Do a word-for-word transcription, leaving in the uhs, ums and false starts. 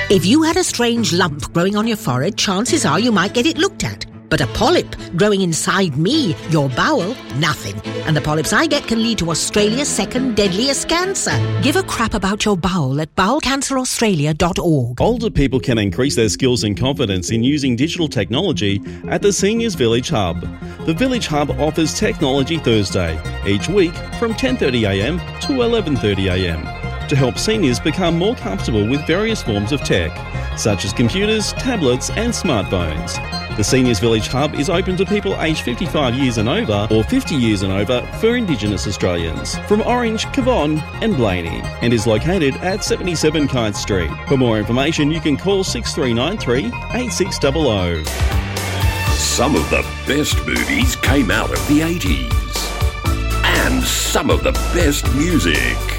If you had a strange lump growing on your forehead, chances are you might get it looked at. But a polyp growing inside me, your bowel, nothing. And the polyps I get can lead to Australia's second deadliest cancer. Give a crap about your bowel at bowel cancer australia dot org. Older people can increase their skills and confidence in using digital technology at the Seniors Village Hub. The Village Hub offers Technology Thursday, each week from ten thirty a m to eleven thirty a m to help seniors become more comfortable with various forms of tech, such as computers, tablets and smartphones. The Seniors Village Hub is open to people aged fifty-five years and over or fifty years and over for Indigenous Australians from Orange, Kavon and Blaney, and is located at seventy-seven Kite Street. For more information you can call six three nine three, eight six zero zero. Some of the best movies came out of the eighties. And some of the best music.